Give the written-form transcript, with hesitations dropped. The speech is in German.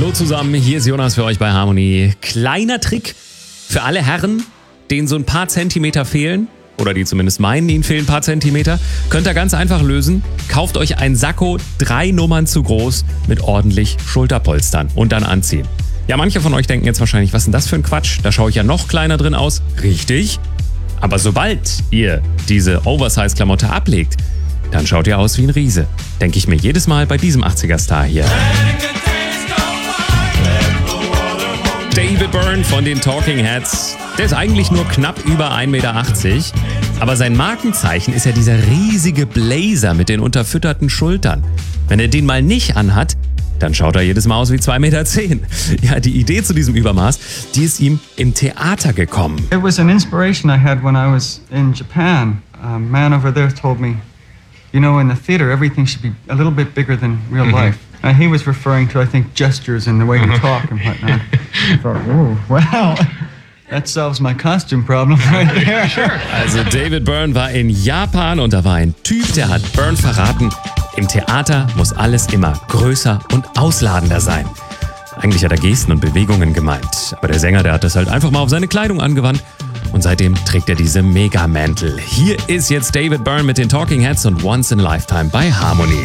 Hallo zusammen, hier ist Jonas für euch bei Harmony. Kleiner Trick für alle Herren, denen so ein paar Zentimeter fehlen, oder die zumindest meinen, ihnen fehlen ein paar Zentimeter, könnt ihr ganz einfach lösen. Kauft euch ein Sakko 3 Nummern zu groß mit ordentlich Schulterpolstern und dann anziehen. Ja, manche von euch denken jetzt wahrscheinlich, was ist denn das für ein Quatsch? Da schaue ich ja noch kleiner drin aus. Richtig. Aber sobald ihr diese Oversize-Klamotte ablegt, dann schaut ihr aus wie ein Riese. Denke ich mir jedes Mal bei diesem 80er-Star hier. David Byrne von den Talking Heads. Der ist eigentlich nur knapp über 1,80 Meter. Aber sein Markenzeichen ist ja dieser riesige Blazer mit den unterfütterten Schultern. Wenn er den mal nicht anhat, dann schaut er jedes Mal aus wie 2,10 Meter. Ja, die Idee zu diesem Übermaß, die ist ihm im Theater gekommen. It was an inspiration I had when I was in Japan. A man over there told me, you know, in the theater, everything should be a little bit bigger than real life. And he was referring to, I think, gestures and the way you talk and whatnot. I thought, oh, wow, that solves my costume problem right there. Sure. Also David Byrne war in Japan und da war ein Typ, der hat Byrne verraten, im Theater muss alles immer größer und ausladender sein. Eigentlich hat er Gesten und Bewegungen gemeint, aber der Sänger, der hat das halt einfach mal auf seine Kleidung angewandt. Und seitdem trägt er diese Megamäntel. Hier ist jetzt David Byrne mit den Talking Heads und Once in a Lifetime bei Harmony.